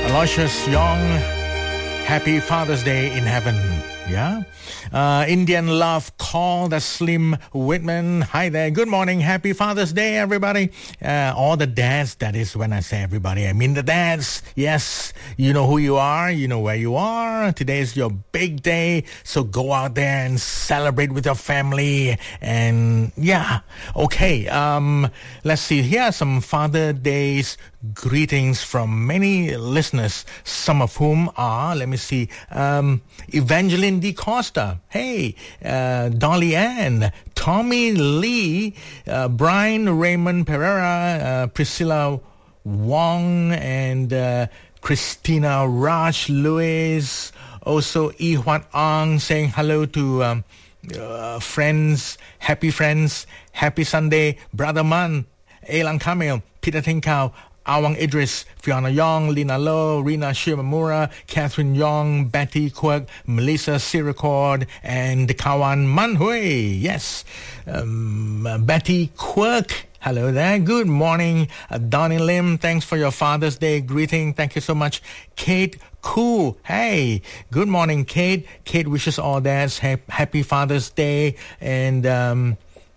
Aloysius Young, Happy Father's Day in Heaven. Yeah. Indian Love Call, that's Slim Whitman. Hi there. Good morning. Happy Father's Day, everybody. All the dads, that is when I say everybody, I mean the dads. Yes, you know who you are. You know where you are. Today is your big day. So go out there and celebrate with your family. And yeah. Okay. Let's see. Here are some Father Day's greetings from many listeners, some of whom are, let me see, Evangeline D. Costa, hey, Dolly Ann, Tommy Lee, Brian Raymond Pereira, Priscilla Wong, and Christina Raj Lewis, also E. Huat Ang saying hello to friends, happy Sunday, Brother Man, Elan Kamil, Peter Tinkau, Awang Idris, Fiona Young, Lina Low, Rina Shimamura, Catherine Young, Betty Quirk, Melissa Siricord, and Kawan Manhui. Yes, Betty Quirk. Hello there. Good morning, Donnie Lim. Thanks for your Father's Day greeting. Thank you so much. Kate Koo. Hey, good morning, Kate. Kate wishes all dads happy Father's Day. And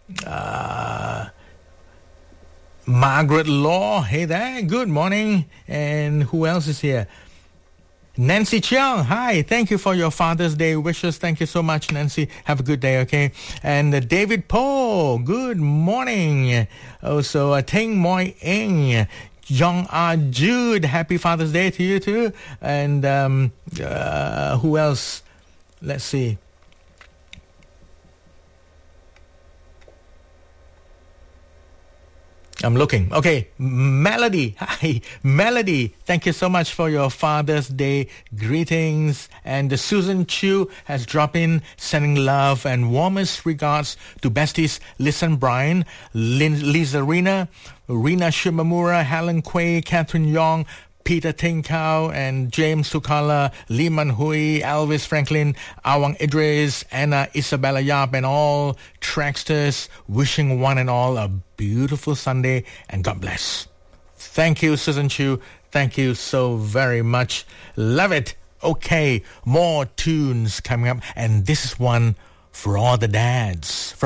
Margaret Law, hey there, good morning. And who else is here? Nancy Chiang, hi, thank you for your Father's Day wishes. Thank you so much, Nancy. Have a good day, okay? And David Poe, good morning. Also, Teng Moi Eng, Jong Ah Jude, happy Father's Day to you too. And who else? Let's see. I'm looking. Okay, Melody. Hi, Melody. Thank you so much for your Father's Day greetings. And Susan Chu has dropped in, sending love and warmest regards to besties Listen Bryan, Lisa Rina Shimamura, Helen Quay, Catherine Yong, Peter Tinkau, and James Sukala, Lee Man Hui, Elvis Franklin, Awang Idris, Anna Isabella Yap, and all Tracksters, wishing one and all a beautiful Sunday, and God bless. Thank you, Susan Chu. Thank you so very much. Love it. Okay, more tunes coming up, and this is one for all the dads.